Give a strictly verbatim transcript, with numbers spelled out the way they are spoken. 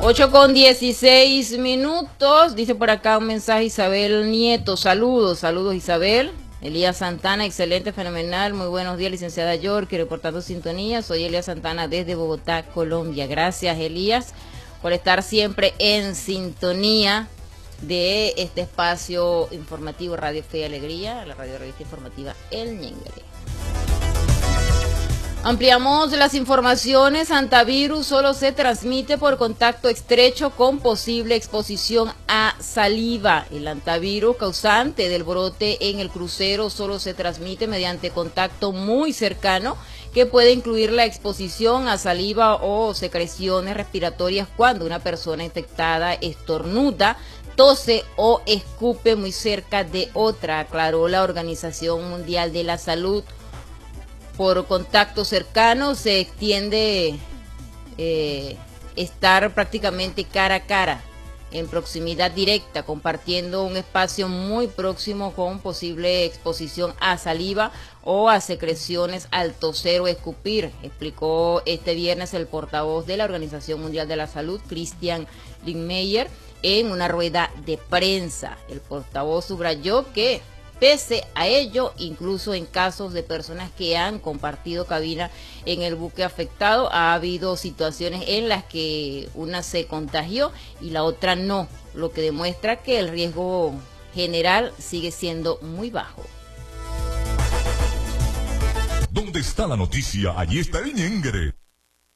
ocho con dieciséis minutos, dice por acá un mensaje Isabel Nieto, saludos, saludos Isabel. Elías Santana, excelente, fenomenal, muy buenos días licenciada York, reportando sintonía, soy Elías Santana desde Bogotá, Colombia. Gracias Elías por estar siempre en sintonía de este espacio informativo Radio Fe y Alegría, la radio revista informativa El Ñenguere. Ampliamos las informaciones. Antivirus solo se transmite por contacto estrecho con posible exposición a saliva. El antivirus causante del brote en el crucero solo se transmite mediante contacto muy cercano, que puede incluir la exposición a saliva o secreciones respiratorias cuando una persona infectada estornuda, tose o escupe muy cerca de otra, aclaró la Organización Mundial de la Salud. Por contacto cercano se extiende eh, estar prácticamente cara a cara, en proximidad directa, compartiendo un espacio muy próximo con posible exposición a saliva o a secreciones al toser o escupir, explicó este viernes el portavoz de la Organización Mundial de la Salud, Christian Lindmeier, en una rueda de prensa. El portavoz subrayó que pese a ello, incluso en casos de personas que han compartido cabina en el buque afectado, ha habido situaciones en las que una se contagió y la otra no, lo que demuestra que el riesgo general sigue siendo muy bajo. ¿Dónde está la noticia? Allí está el Ñenguere.